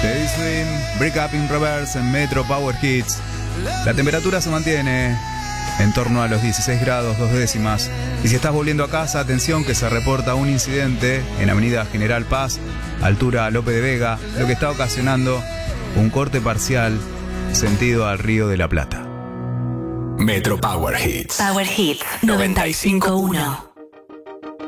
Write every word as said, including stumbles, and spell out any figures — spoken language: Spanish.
Teddy Swim, Break Up in Reverse en Metro Power Hits. La temperatura se mantiene en torno a los dieciséis grados, dos décimas. Y si estás volviendo a casa, atención que se reporta un incidente en Avenida General Paz, altura Lope de Vega, lo que está ocasionando un corte parcial sentido al Río de la Plata. Metro Power Hits. Power Hits noventa y cinco punto uno.